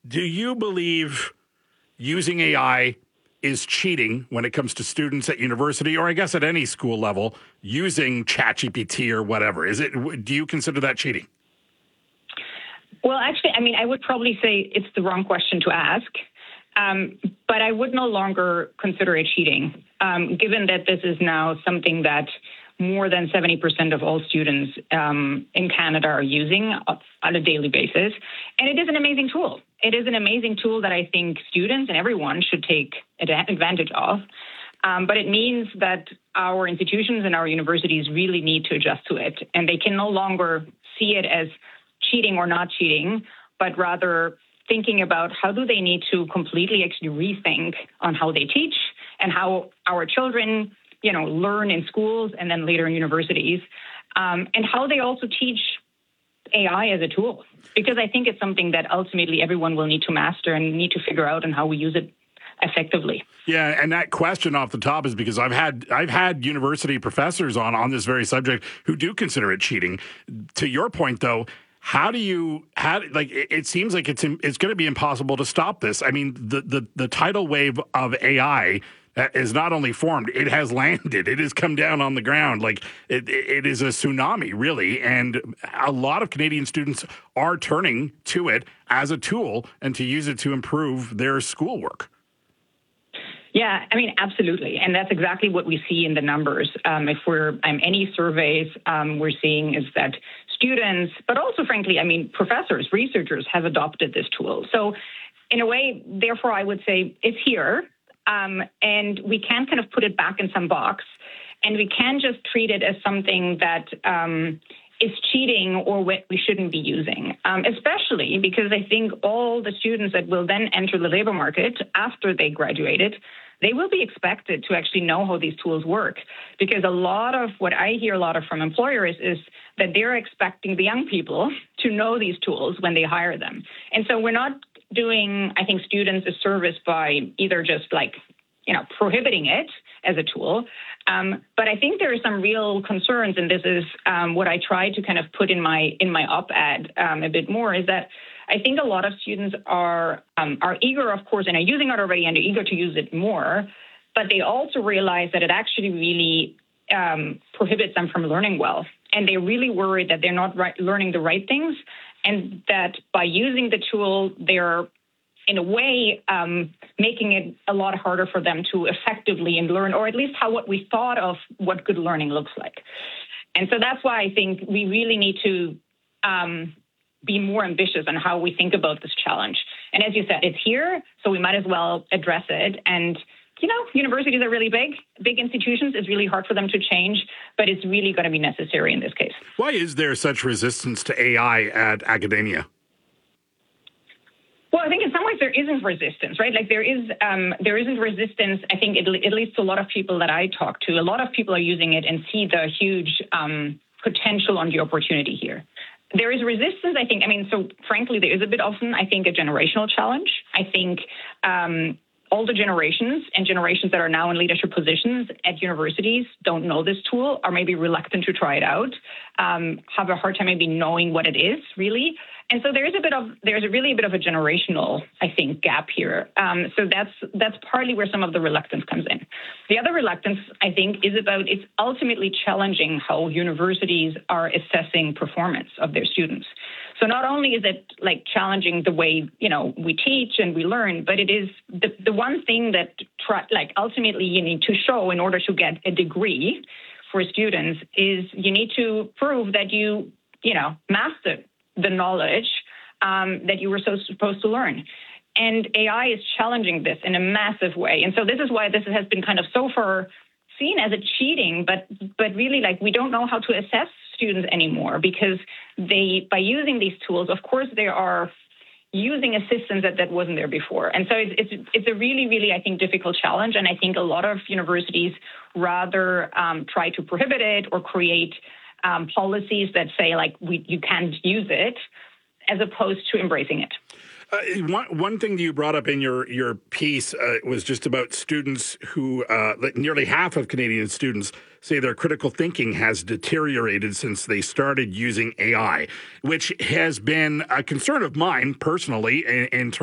Do you believe using AI is cheating when it comes to students at university, or I guess at any school level, using ChatGPT or whatever? Do you consider that cheating? Well, actually, I mean, I would probably say it's the wrong question to ask, but I would no longer consider it cheating, given that this is now something that more than 70% of all students in Canada are using on a daily basis. And it is an amazing tool. It is an amazing tool that I think students and everyone should take advantage of. But it means that our institutions and our universities really need to adjust to it. And they can no longer see it as cheating or not cheating, but rather thinking about how do they need to completely actually rethink on how they teach and how our children, learn in schools and then later in universities, and how they also teach AI as a tool. Because I think it's something that ultimately everyone will need to master and need to figure out and how we use it effectively. Yeah, and that question off the top is because I've had university professors on this very subject who do consider it cheating. To your point, though, it seems like it's going to be impossible to stop this. I mean, the tidal wave of AI is not only formed, it has landed. It has come down on the ground. Like it is a tsunami, really. And a lot of Canadian students are turning to it as a tool and to use it to improve their schoolwork. Yeah, I mean, absolutely. And that's exactly what we see in the numbers. If we're any surveys we're seeing is that students, but also, frankly, I mean, professors, researchers have adopted this tool. So in a way, therefore, I would say it's here. And we can kind of put it back in some box, and we can just treat it as something that is cheating or what we shouldn't be using, especially because I think all the students that will then enter the labor market after they graduated, they will be expected to actually know how these tools work. Because a lot of what I hear from employers is that they're expecting the young people to know these tools when they hire them. And so we're not doing, I think, students a service by either just prohibiting it as a tool. But I think there are some real concerns, and this is what I try to kind of put in my op-ed a bit more, is that I think a lot of students are eager, of course, and are using it already and are eager to use it more, but they also realize that it actually really prohibits them from learning well. And they're really worried that they're not learning the right things, and that by using the tool, they're, in a way, making it a lot harder for them to effectively learn, or at least what we thought of what good learning looks like. And so that's why I think we really need to be more ambitious on how we think about this challenge. And as you said, it's here, so we might as well address it. And universities are really big institutions. It's really hard for them to change, but it's really going to be necessary in this case. Why is there such resistance to AI at academia? Well, I think in some ways there isn't resistance, right? Like there isn't resistance. I think at least to a lot of people that I talk to, a lot of people are using it and see the huge potential on the opportunity here. There is resistance, I think. I mean, so frankly, there is a bit often, I think, a generational challenge. I think all the generations that are now in leadership positions at universities don't know this tool, are maybe reluctant to try it out, have a hard time maybe knowing what it is really. And so there's really a bit of a generational, I think, gap here. So that's partly where some of the reluctance comes in. The other reluctance, I think, it's ultimately challenging how universities are assessing performance of their students. So not only is it challenging the way, we teach and we learn, but it is the one thing that ultimately you need to show in order to get a degree for students is you need to prove that you mastered the knowledge that you were supposed to learn. And AI is challenging this in a massive way. And so this is why this has been kind of so far seen as a cheating, but really we don't know how to assess students anymore, because by using these tools, of course, they are using assistance that wasn't there before. And so it's a really, really, I think, difficult challenge. And I think a lot of universities rather try to prohibit it or create policies that say you can't use it, as opposed to embracing it. One thing that you brought up in your piece was just about students who, nearly half of Canadian students say their critical thinking has deteriorated since they started using AI, which has been a concern of mine personally in terms